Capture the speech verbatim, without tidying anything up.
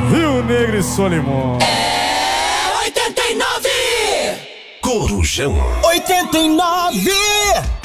Rio Negro e Solimões. É oitenta e nove! Corujão oitenta e nove!